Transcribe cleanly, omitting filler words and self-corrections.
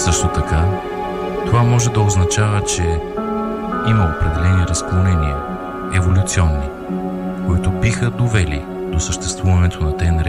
Също така, това може да означава, че има определени разклонения, еволюционни, които биха довели до съществуването на тъй наречените